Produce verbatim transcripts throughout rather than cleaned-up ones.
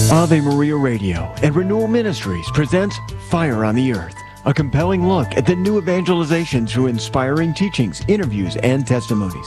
Ave Maria Radio and Renewal Ministries presents Fire on the Earth, a compelling look at the new evangelization through inspiring teachings, interviews, and testimonies.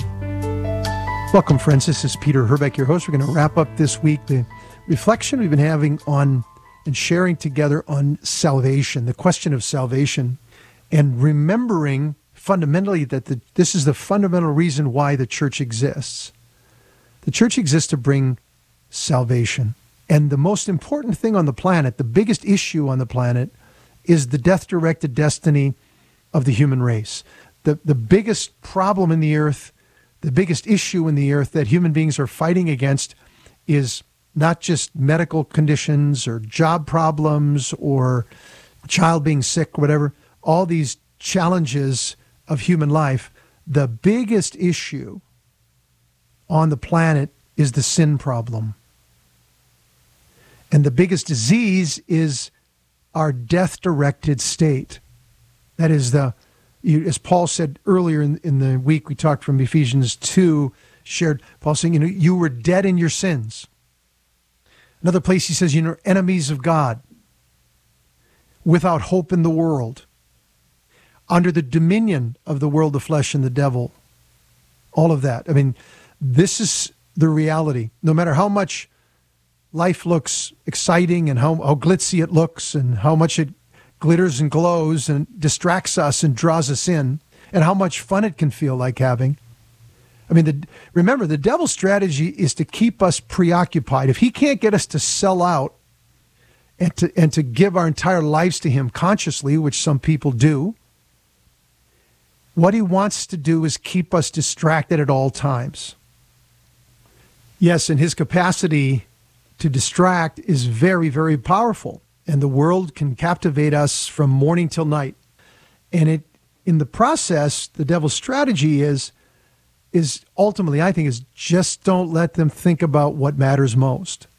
Welcome, friends. This is Peter Herbeck, your host. We're going to wrap up this week the reflection we've been having on and sharing together on salvation, the question of salvation, and remembering fundamentally that the, this is the fundamental reason why the church exists. The church exists to bring salvation. And the most important thing on the planet, the biggest issue on the planet, is the death-directed destiny of the human race. The, the biggest problem in the earth, the biggest issue in the earth that human beings are fighting against is not just medical conditions or job problems or child being sick, whatever, all these challenges of human life. The biggest issue on the planet is the sin problem. And the biggest disease is our death-directed state. That is the, you, as Paul said earlier in, in the week, we talked from Ephesians two, shared, Paul saying, you know, you were dead in your sins. Another place he says, you know, enemies of God, without hope in the world, under the dominion of the world, the flesh, and the devil. All of that. I mean, this is the reality. No matter how much life looks exciting and how, how glitzy it looks and how much it glitters and glows and distracts us and draws us in and how much fun it can feel like having. I mean, the, remember, the devil's strategy is to keep us preoccupied. If he can't get us to sell out and to, and to give our entire lives to him consciously, which some people do, what he wants to do is keep us distracted at all times. Yes, and his capacity to distract is very, very powerful. And the world can captivate us from morning till night. And it, in the process, the devil's strategy is, is ultimately, I think, is just don't let them think about what matters most.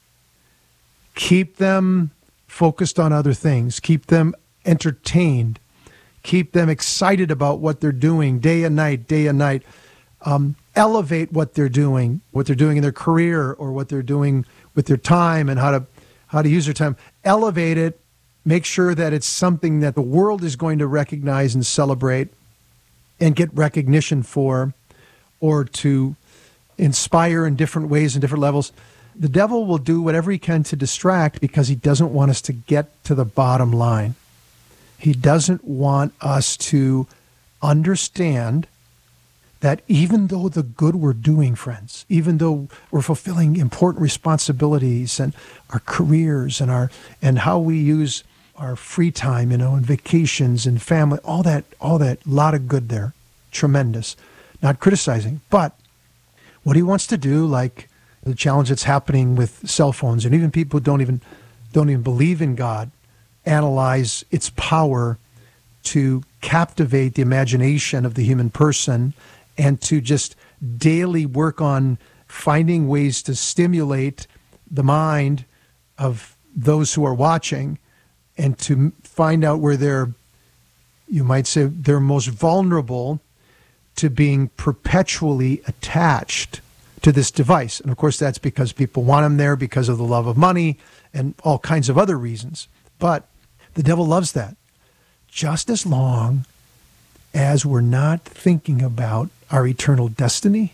Keep them focused on other things. Keep them entertained. Keep them excited about what they're doing day and night, day and night. Um, elevate what they're doing, what they're doing in their career or what they're doing with their time and how to how to use their time. Elevate it. Make sure that it's something that the world is going to recognize and celebrate and get recognition for, or to inspire in different ways and different levels. The devil will do whatever he can to distract because he doesn't want us to get to the bottom line. He doesn't want us to understand that even though the good we're doing, friends, even though we're fulfilling important responsibilities and our careers and our and how we use our free time, you know, and vacations and family, all that, all that, lot of good there, tremendous. Not criticizing, but what he wants to do, like the challenge that's happening with cell phones, and even people who don't even don't even believe in God, analyze its power to captivate the imagination of the human person and to just daily work on finding ways to stimulate the mind of those who are watching and to find out where they're, you might say, they're most vulnerable to being perpetually attached to this device. And of course, that's because people want them there because of the love of money and all kinds of other reasons. But the devil loves that. Just as long as we're not thinking about our eternal destiny,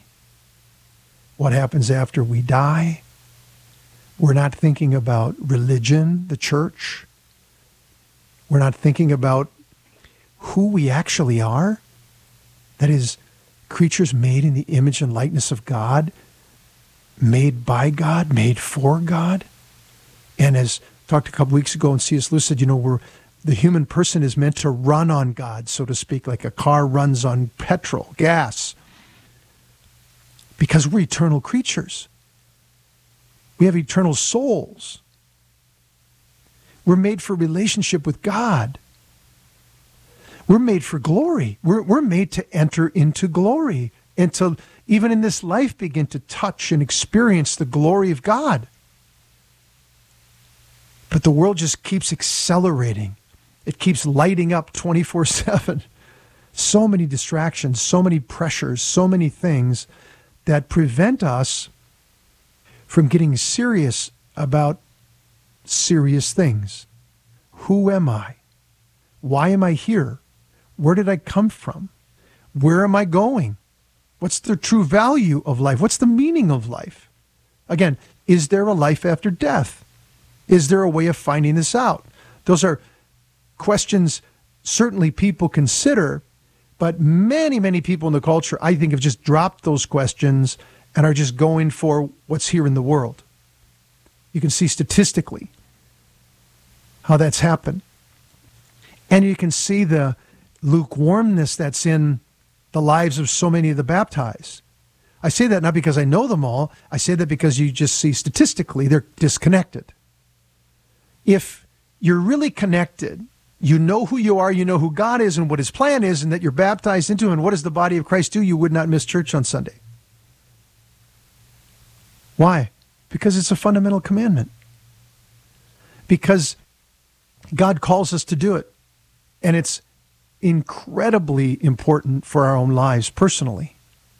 what happens after we die, we're not thinking about religion, the church, we're not thinking about who we actually are, that is, creatures made in the image and likeness of God, made by God, made for God. And as talked a couple weeks ago, and C S Lewis said, you know, we're the human person is meant to run on God, so to speak, like a car runs on petrol, gas, because we're eternal creatures. We have eternal souls. We're made for relationship with God. We're made for glory. We're, we're made to enter into glory and to, even in this life, begin to touch and experience the glory of God. But the world just keeps accelerating. It keeps lighting up twenty-four seven. So many distractions, so many pressures, so many things that prevent us from getting serious about serious things. Who am I? Why am I here? Where did I come from? Where am I going? What's the true value of life? What's the meaning of life? Again, is there a life after death? Is there a way of finding this out? Those are questions certainly people consider, but many, many people in the culture, I think, have just dropped those questions and are just going for what's here in the world. You can see statistically how that's happened. And you can see the lukewarmness that's in the lives of so many of the baptized. I say that not because I know them all. I say that because you just see statistically they're disconnected. If you're really connected, you know who you are, you know who God is and what his plan is, and that you're baptized into him, and what does the body of Christ do? You would not miss church on Sunday. Why? Because it's a fundamental commandment. Because God calls us to do it. And it's incredibly important for our own lives personally.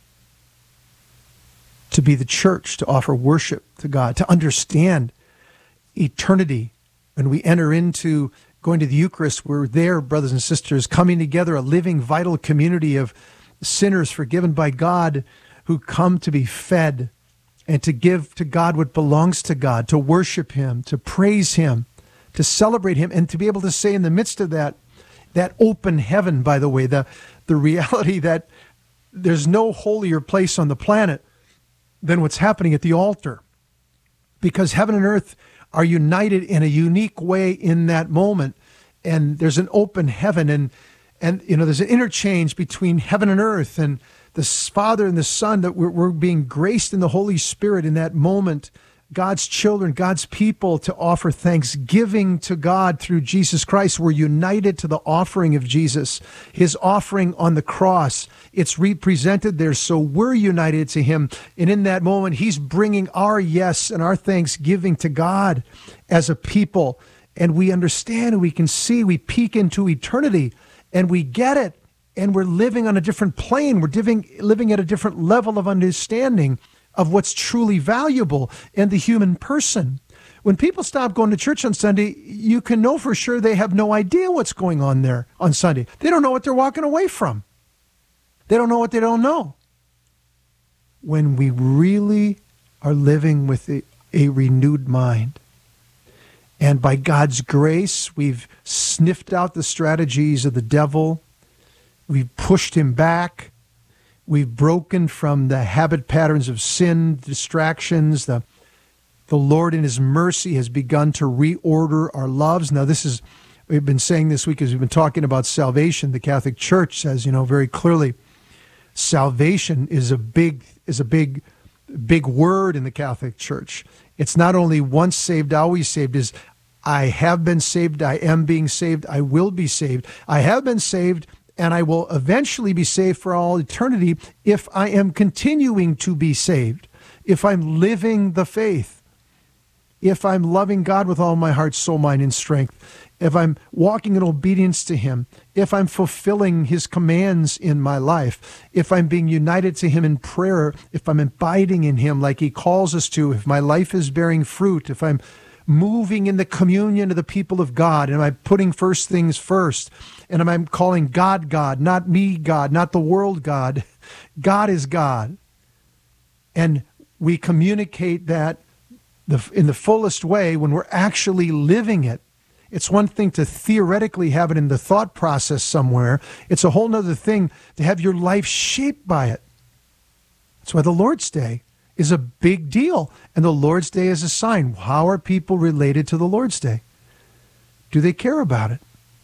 To be the church, to offer worship to God, to understand eternity. When we enter into going to the Eucharist, we're there, brothers and sisters, coming together, a living, vital community of sinners forgiven by God who come to be fed and to give to God what belongs to God, to worship him, to praise him, to celebrate him, and to be able to say in the midst of that, that open heaven, by the way, the, the reality that there's no holier place on the planet than what's happening at the altar. Because heaven and earth are united in a unique way in that moment. And there's an open heaven, and, and you know, there's an interchange between heaven and earth, and the Father and the Son, that we're, we're being graced in the Holy Spirit in that moment. God's children, God's people, to offer thanksgiving to God through Jesus Christ. We're united to the offering of Jesus, his offering on the cross. It's represented there, so we're united to him. And in that moment, he's bringing our yes and our thanksgiving to God as a people. And we understand, and we can see, we peek into eternity, and we get it. And we're living on a different plane. We're living, living at a different level of understanding of what's truly valuable in the human person. When people stop going to church on Sunday, you can know for sure they have no idea what's going on there on Sunday. They don't know what they're walking away from. They don't know what they don't know. When we really are living with a, a renewed mind, and by God's grace, we've sniffed out the strategies of the devil, we've pushed him back, we've broken from the habit patterns of sin, distractions. The, the Lord in his mercy has begun to reorder our loves. Now, this is, we've been saying this week as we've been talking about salvation. The Catholic Church says, you know, very clearly, salvation is a big, is a big, big word in the Catholic Church. It's not only once saved, always saved. Is I have been saved, I am being saved, I will be saved. I have been saved, and I will eventually be saved for all eternity if I am continuing to be saved, if I'm living the faith, if I'm loving God with all my heart, soul, mind, and strength, if I'm walking in obedience to him, if I'm fulfilling his commands in my life, if I'm being united to him in prayer, if I'm abiding in him like he calls us to, if my life is bearing fruit, if I'm moving in the communion of the people of God, and am I putting first things first, and am I calling God God, not me God, not the world God. God is God. And we communicate that the, in the fullest way when we're actually living it. It's one thing to theoretically have it in the thought process somewhere. It's a whole other thing to have your life shaped by it. That's why the Lord's Day is a big deal. And the Lord's Day is a sign. How are people related to the Lord's Day? Do they care about it?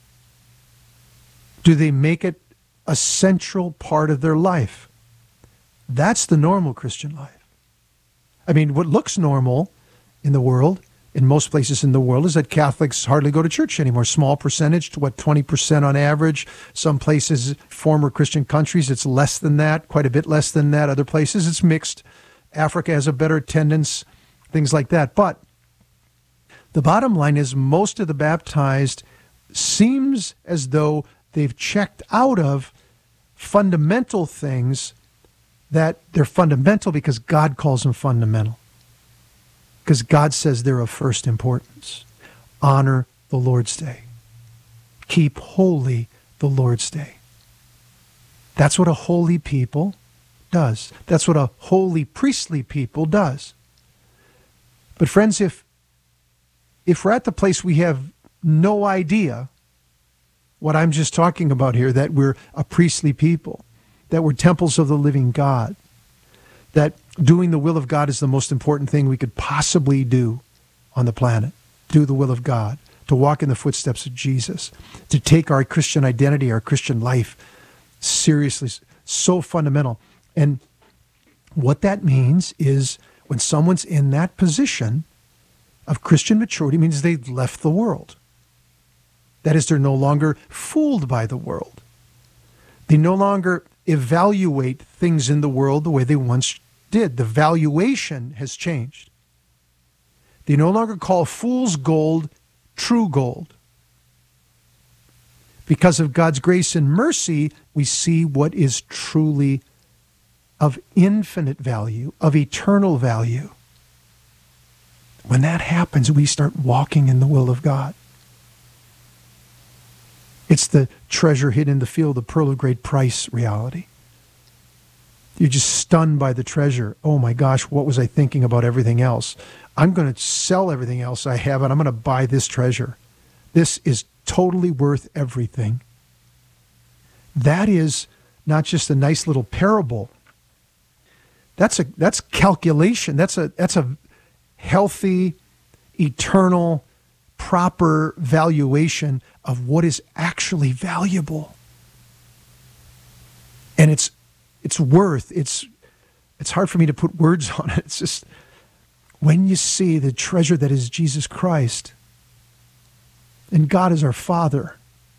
Do they make it a central part of their life? That's the normal Christian life. I mean, what looks normal in the world, in most places in the world, is that Catholics hardly go to church anymore. Small percentage, to what, twenty percent on average. Some places, former Christian countries, it's less than that, quite a bit less than that. Other places, it's mixed. Africa has a better attendance, things like that. But the bottom line is most of the baptized seems as though they've checked out of fundamental things that they're fundamental because God calls them fundamental. because God says they're of first importance. Honor the Lord's Day. Keep holy the Lord's Day. That's what a holy people does. That's what a holy priestly people does. But friends, if if we're at the place we have no idea what I'm just talking about here, that we're a priestly people, that we're temples of the living God, that doing the will of God is the most important thing we could possibly do on the planet, do the will of God, to walk in the footsteps of Jesus, to take our Christian identity, our Christian life seriously, so fundamental. And what that means is when someone's in that position of Christian maturity, means they've left the world. That is, they're no longer fooled by the world. They no longer evaluate things in the world the way they once did. The valuation has changed. They no longer call fool's gold true gold. Because of God's grace and mercy, we see what is truly of infinite value, of eternal value. When that happens, we start walking in the will of God. It's the treasure hidden in the field, the pearl of great price reality. You're just stunned by the treasure. Oh my gosh, what was I thinking about everything else? I'm going to sell everything else I have, and I'm going to buy this treasure. This is totally worth everything. That is not just a nice little parable. That's a that's calculation. That's a that's a healthy, eternal, proper valuation of what is actually valuable. And it's it's worth, it's it's hard for me to put words on it. It's just when you see the treasure that is Jesus Christ, and God is our Father,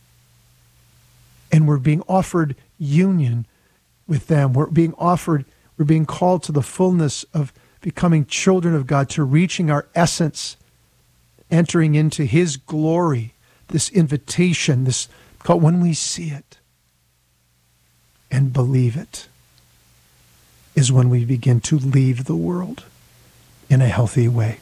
and we're being offered union with them. We're being offered, we're being called to the fullness of becoming children of God, to reaching our essence, entering into His glory. This invitation, this call, when we see it and believe it, is when we begin to leave the world in a healthy way.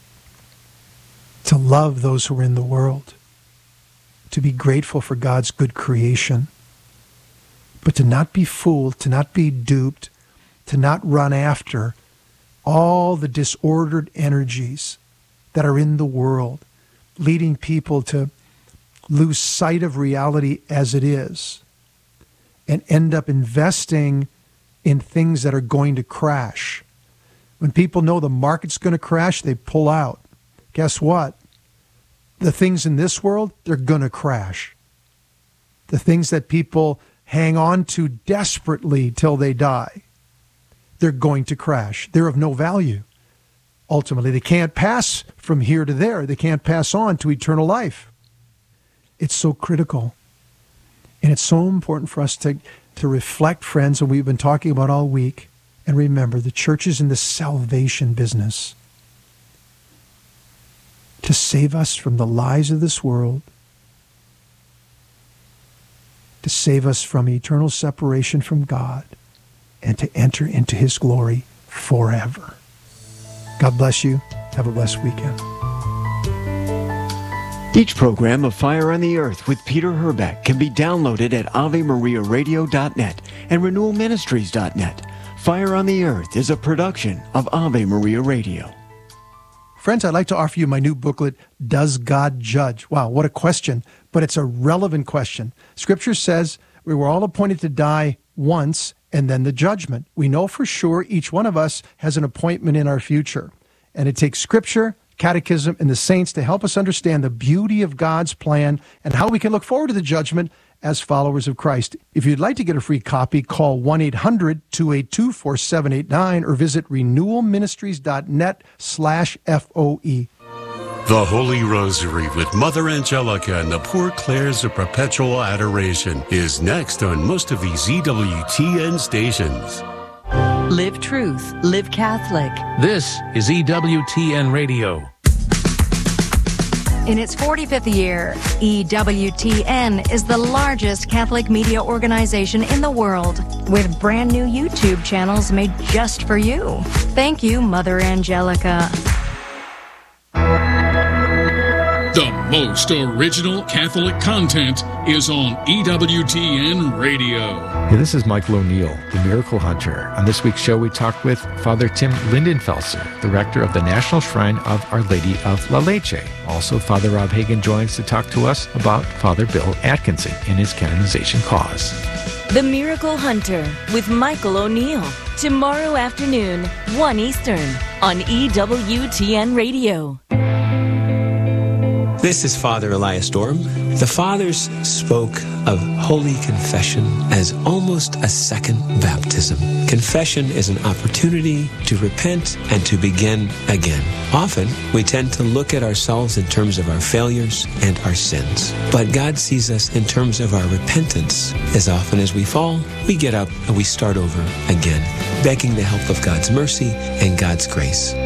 To love those who are in the world, to be grateful for God's good creation, but to not be fooled, to not be duped, to not run after all the disordered energies that are in the world, leading people to lose sight of reality as it is and end up investing in things that are going to crash. When people know the market's going to crash, they pull out. Guess what? The things in this world, they're going to crash. The things that people hang on to desperately till they die, they're going to crash. They're of no value. Ultimately, they can't pass from here to there. They can't pass on to eternal life. It's so critical. And it's so important for us to, to reflect, friends, and we've been talking about all week. And remember, the church is in the salvation business, to save us from the lies of this world, to save us from eternal separation from God, and to enter into His glory forever. God bless you. Have a blessed weekend. Each program of Fire on the Earth with Peter Herbeck can be downloaded at ave maria radio dot net and renewal ministries dot net. Fire on the Earth is a production of Ave Maria Radio. Friends, I'd like to offer you my new booklet, Does God Judge? Wow, what a question, but it's a relevant question. Scripture says we were all appointed to die once and then the judgment. We know for sure each one of us has an appointment in our future. And it takes Scripture, Catechism, and the saints to help us understand the beauty of God's plan and how we can look forward to the judgment as followers of Christ. If you'd like to get a free copy, call one eight hundred two eight two four seven eight nine or visit renewal ministries dot net slash F O E. The Holy Rosary with Mother Angelica and the Poor Clares of Perpetual Adoration is next on most of these E W T N stations. Live truth, live Catholic. This is E W T N Radio. In its forty-fifth year, E W T N is the largest Catholic media organization in the world, with brand new YouTube channels made just for you. Thank you, Mother Angelica. The most original Catholic content is on E W T N Radio. Hey, this is Michael O'Neill, the Miracle Hunter. On this week's show, we talk with Father Tim Lindenfelser, the rector of the National Shrine of Our Lady of La Leche. Also, Father Rob Hagen joins to talk to us about Father Bill Atkinson and his canonization cause. The Miracle Hunter with Michael O'Neill. Tomorrow afternoon, one Eastern, on E W T N Radio. This is Father Elias Dorm. The Fathers spoke of Holy Confession as almost a second baptism. Confession is an opportunity to repent and to begin again. Often, we tend to look at ourselves in terms of our failures and our sins. But God sees us in terms of our repentance. As often as we fall, we get up and we start over again, begging the help of God's mercy and God's grace.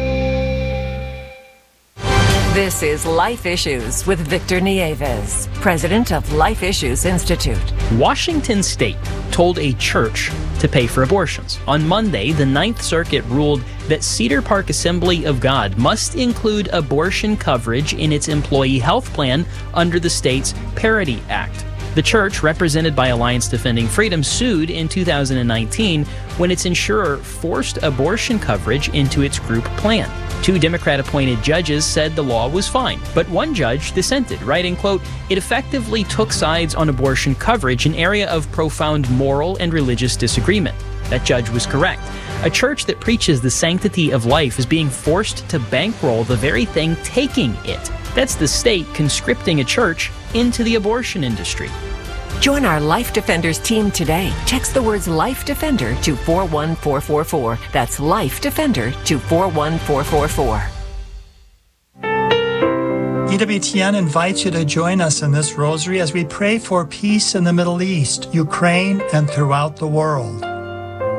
This is Life Issues with Victor Nieves, president of Life Issues Institute. Washington State told a church to pay for abortions. On Monday, the Ninth Circuit ruled that Cedar Park Assembly of God must include abortion coverage in its employee health plan under the state's Parity Act. The church, represented by Alliance Defending Freedom, sued in two thousand nineteen when its insurer forced abortion coverage into its group plan. Two Democrat-appointed judges said the law was fine, but one judge dissented, writing, quote, "It effectively took sides on abortion coverage, an area of profound moral and religious disagreement." That judge was correct. A church that preaches the sanctity of life is being forced to bankroll the very thing taking it. That's the state conscripting a church into the abortion industry. Join our Life Defenders team today. Text the words Life Defender to four one four four four. That's Life Defender to four one four four four. E W T N invites you to join us in this rosary as we pray for peace in the Middle East, Ukraine, and throughout the world.